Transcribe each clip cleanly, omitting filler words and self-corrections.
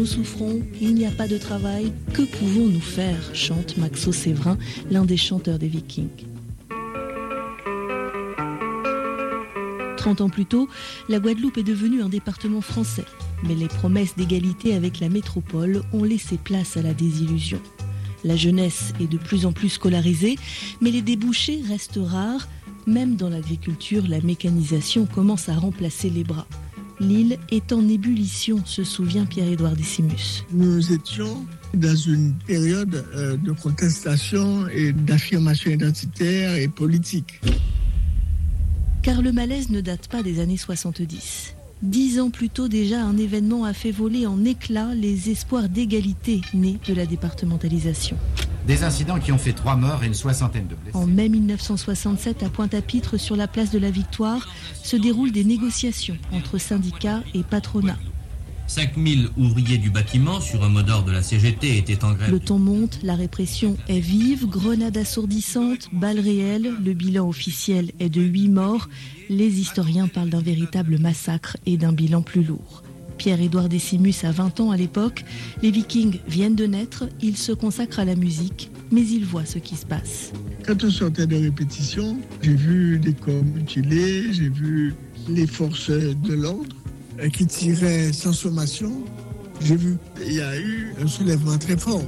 nous souffrons, il n'y a pas de travail, que pouvons-nous faire ?» chante Maxo Séverin, l'un des chanteurs des Vikings. 30 ans plus tôt, la Guadeloupe est devenue un département français. Mais les promesses d'égalité avec la métropole ont laissé place à la désillusion. La jeunesse est de plus en plus scolarisée, mais les débouchés restent rares. Même dans l'agriculture, la mécanisation commence à remplacer les bras. L'île est en ébullition, se souvient Pierre-Édouard Décimus. Nous étions dans une période de contestation et d'affirmation identitaire et politique. Car le malaise ne date pas des années 70. 10 ans plus tôt déjà, un événement a fait voler en éclats les espoirs d'égalité nés de la départementalisation. Des incidents qui ont fait 3 morts et une soixantaine de blessés. En mai 1967, à Pointe-à-Pitre, sur la place de la Victoire, se déroulent des négociations entre syndicats et patronat. 5000 ouvriers du bâtiment, sur un mot d'ordre de la CGT, étaient en grève. Le ton monte, la répression est vive, grenades assourdissantes, balles réelles. Le bilan officiel est de 8 morts. Les historiens parlent d'un véritable massacre et d'un bilan plus lourd. Pierre-Édouard Décimus a 20 ans à l'époque. Les Vikings viennent de naître, il se consacre à la musique, mais il voit ce qui se passe. Quand on sortait de répétition, j'ai vu des corps mutilés, j'ai vu les forces de l'ordre qui tiraient sans sommation. J'ai vu, il y a eu un soulèvement très fort.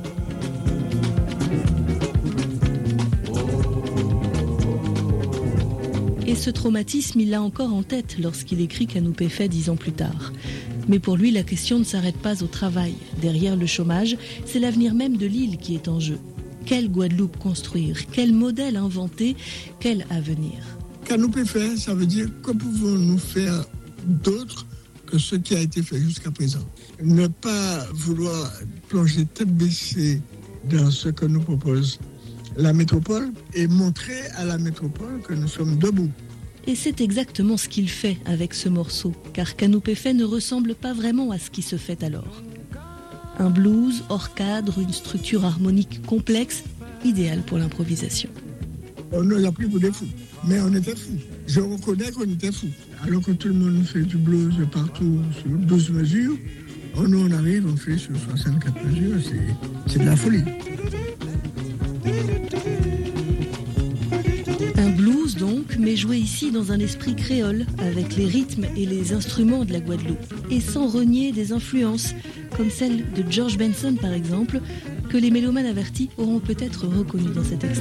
Et ce traumatisme, il l'a encore en tête lorsqu'il écrit Canopé fait 10 ans plus tard. Mais pour lui, la question ne s'arrête pas au travail. Derrière le chômage, c'est l'avenir même de l'île qui est en jeu. Quelle Guadeloupe construire? Quel modèle inventer? Quel avenir? Canopé fait, ça veut dire que pouvons-nous faire d'autre que ce qui a été fait jusqu'à présent. Ne pas vouloir plonger tête baissée dans ce que nous propose la métropole et montrer à la métropole que nous sommes debout. Et c'est exactement ce qu'il fait avec ce morceau, car Canopé fait ne ressemble pas vraiment à ce qui se fait alors. Un blues hors cadre, une structure harmonique complexe, idéale pour l'improvisation. On nous a pris pour des fous, mais on était fous. Je reconnais qu'on était fous. Alors que tout le monde fait du blues partout sur 12 mesures, nous on arrive, on fait sur 64 mesures, c'est de la folie. Un blues donc, mais joué ici dans un esprit créole, avec les rythmes et les instruments de la Guadeloupe, et sans renier des influences, comme celle de George Benson par exemple, que les mélomanes avertis auront peut-être reconnu dans cet extrait.